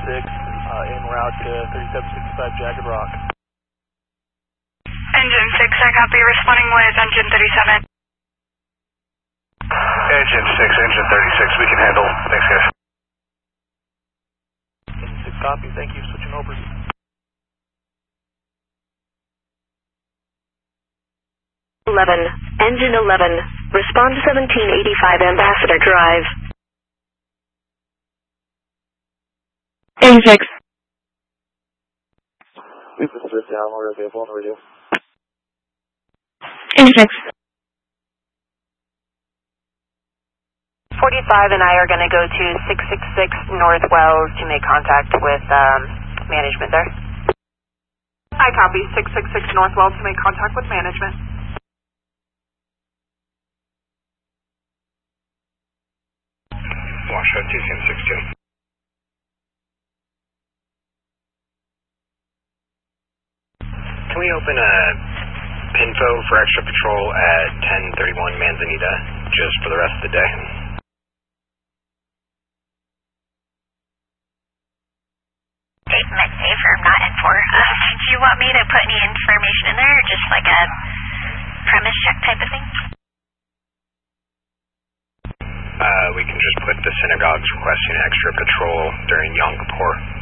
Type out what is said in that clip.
en route to 3765 Jagged Rock. Engine 6, I copy, responding with Engine 37. Engine 6, Engine 36, we can handle. Thanks, guys. Engine 6, copy, thank you, switching over. 11, Engine 11, respond to 1785 Ambassador Drive. Engine 6. We've been swift down, we're available on the radio. Engine 6. 45 and I are going to go to 666 North Wells to make contact with management there. I copy, 666 North Wells to make contact with management. Washoe TCM 62. Can we open a pinfo for extra patrol at 1031 Manzanita just for the rest of the day? Statement safer, not in for. Do you want me to put any information in there, or just like a premise check type of thing? We can just put the synagogues requesting extra patrol during Yom Kippur.